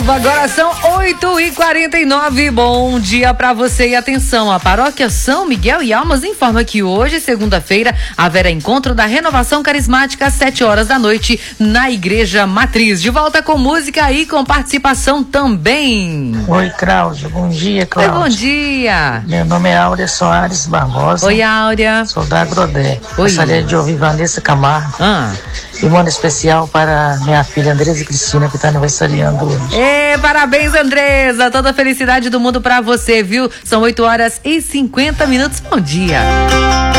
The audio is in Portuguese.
novo, agora são 8h49. Bom dia pra você e atenção, a paróquia São Miguel e Almas informa que hoje, segunda-feira, haverá encontro da Renovação Carismática às 7h da noite na Igreja Matriz. De volta com música e com participação também. Oi, Cláudia, bom dia, Cláudia. Oi, bom dia. Meu nome é Áurea Soares Barbosa. Oi, Áurea. Sou da Agrodé. Oi. Gostaria de ouvir Vanessa Camargo. E mando especial para minha filha Andresa Cristina, que está aniversariando hoje. Parabéns, Andresa. Toda a felicidade do mundo pra você, viu? São 8h50. Bom dia.